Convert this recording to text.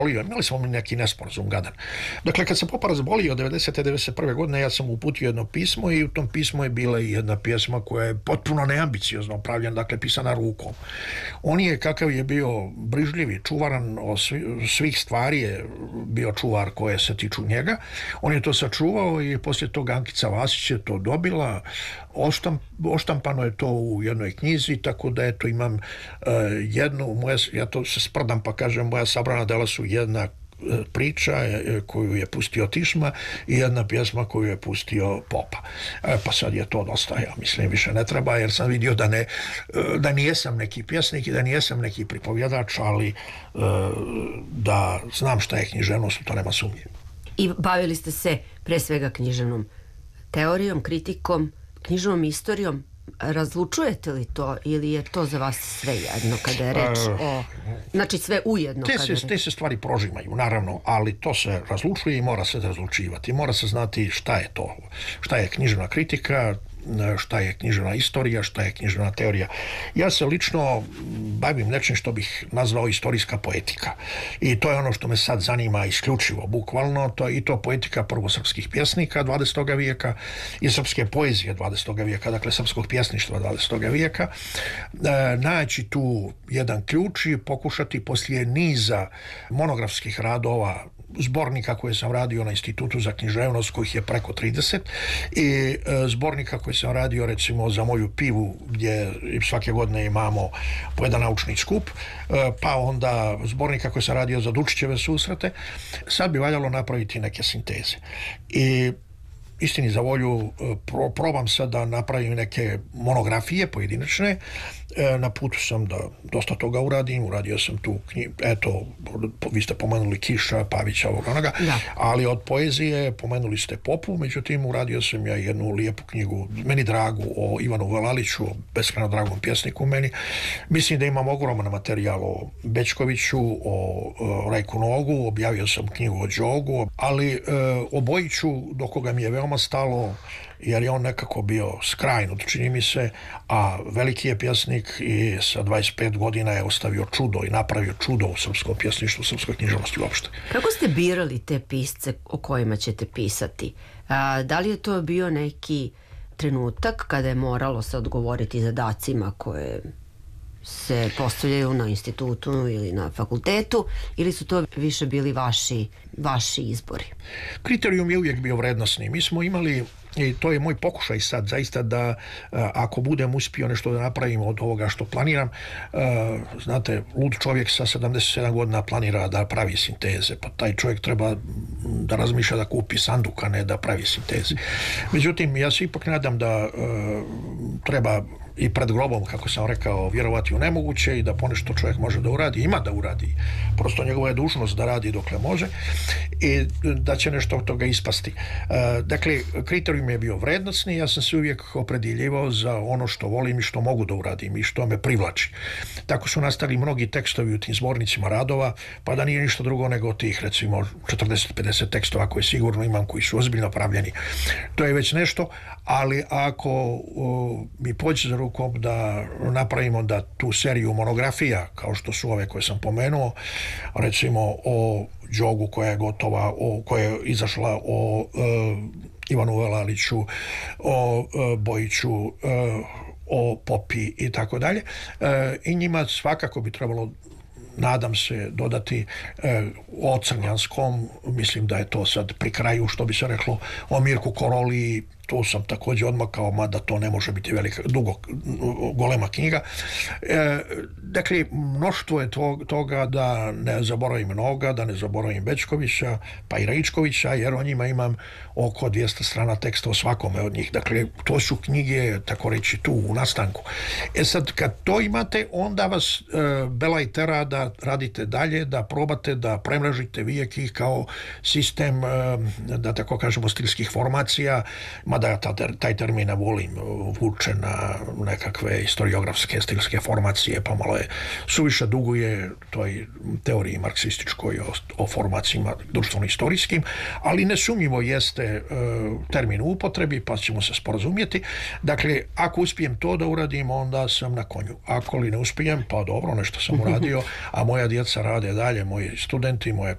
Imali smo mi neki nesporazum gadan. Dakle, kad se Popa razbolio 90. 91. godine, ja sam uputio jedno pismo i u tom pismu je bila i jedna pjesma koja je potpuno neambiciozno pravljena, dakle, pisana rukom. On je, kakav je bio brižljiv i čuvaran od svih stvari, je bio čuvar koje se tiču njega. On je to sačuvao i poslije toga Ankica Vasić je to dobila. Oštampano je to u jednoj knjizi, tako da eto imam jednu, ja to se sprdam pa kažem, moja sabrana dela su jedna priča koju je pustio Tišma i jedna pjesma koju je pustio Popa. Pa sad je to dosta, ja mislim, više ne treba, jer sam vidio da nijesam neki pjesnik i da nijesam neki pripovjedač, ali da znam šta je književnost, to nema sumnje. I bavili ste se pre svega književnom teorijom, kritikom, književnom istorijom. Razlučujete li to ili je to za vas sve jedno kada je reč o... Znači sve ujedno kada je reč? Te se stvari prožimaju, naravno, ali to se razlučuje i mora se razlučivati. Mora se znati šta je to, šta je književna kritika, šta je književna istorija, šta je književna teorija. Ja se lično bavim nečim što bih nazvao istorijska poetika. I to je ono što me sad zanima isključivo, bukvalno, i to poetika prvosrpskih pjesnika 20. vijeka i srpske poezije 20. vijeka, dakle srpskog pjesništva 20. vijeka. Naći tu jedan ključ i pokušati poslije niza monografskih radova, zbornika koje sam radio na Institutu za književnost, kojih je preko 30, i zbornika koji sam radio recimo za moju pivu, gdje svake godine imamo po jedan naučni skup, pa onda zbornika koji sam radio za Dučićeve susrete. Sad bi valjalo napraviti neke sinteze. I istini za volju probam sad da napravim neke monografije pojedinačne. Na putu sam da dosta toga uradim. Uradio sam tu knjigu, eto, vi ste pomenuli Kiša, Pavića, onoga, ali od poezije pomenuli ste Popu, međutim uradio sam ja jednu lijepu knjigu, meni dragu, o Ivanu Velaliću, beskrajno dragom pjesniku meni. Mislim da imam ogroman materijal o Bečkoviću, o Rajku Nogu, objavio sam knjigu o Đogu, ali o Bojiću, do koga mi je veoma stalo, jer je on nekako bio skrajnut, čini mi se, a veliki je pjesnik i sa 25 godina je ostavio čudo i napravio čudo u srpskom pjesništvu, u srpskoj književnosti uopšte. Kako ste birali te pisce o kojima ćete pisati? Da li je to bio neki trenutak kada je moralo se odgovoriti zadacima koje se postavljaju na institutu ili na fakultetu, ili su to više bili vaši izbori? Kriterijum je uvijek bio vrednosni. Mi smo imali, i to je moj pokušaj sad zaista, da ako budem uspio nešto da napravim od ovoga što planiram, znate, lud čovjek sa 77 godina planira da pravi sinteze, pa taj čovjek treba da razmišlja da kupi sanduk, a ne da pravi sinteze. Međutim, ja se ipak nadam da treba i pred grobom, kako sam rekao, vjerovati u nemoguće i da ponešto čovjek može da uradi, ima da uradi. Prosto njegova je dužnost da radi dokle može i da će nešto od toga ispasti. Dakle, kriterijum je bio vrednosni, ja sam se uvijek opredjeljivao za ono što volim i što mogu da uradim i što me privlači. Tako su nastali mnogi tekstovi u tim zbornicima radova, pa da nije ništa drugo nego tih, recimo, 40-50 tekstova koje sigurno imam, koji su ozbiljno pravljeni. To je već nešto, ali ako mi pođe za rukom da napravimo da tu seriju monografija, kao što su ove koje sam pomenuo, recimo o Đogu koja je gotova, koja je izašla, o Ivanu Velaliću, o Bojiću, o Popi i tako dalje. I njima svakako bi trebalo, nadam se, dodati o Crnjanskom, mislim da je to sad pri kraju, što bi se reklo, o Mirku Koroli, to sam također odmakao, mada to ne može biti velika, golema knjiga. Dakle, mnoštvo je toga, da ne zaboravim mnoga, da ne zaboravim Bečkovića, pa i Rajičkovića, jer o njima imam oko 200 strana teksta o svakome od njih. Dakle, to su knjige, tako reći, tu u nastanku. Sad, kad to imate, onda vas bela i tera da radite dalje, da probate da premrežite vijek ih kao sistem, da tako kažemo, stilskih formacija, mada ja taj termin ne volim, vuče na nekakve historiografske stilske formacije, pa malo je suviše duguje toj teoriji marksističkoj o formacijama društveno-istorijskim, ali nesumnjivo jeste termin u upotrebi, pa ćemo se sporazumjeti. Dakle, ako uspijem to da uradim, onda sam na konju. Ako li ne uspijem, pa dobro, nešto sam uradio, a moja djeca rade dalje, moji studenti, moje